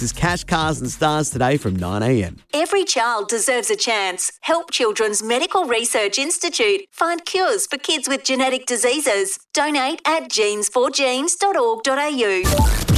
There's Cash, Cars and Stars today from 9am. Every child deserves a chance. Help Children's Medical Research Institute find cures for kids with genetic diseases. Donate at genes4genes.org.au.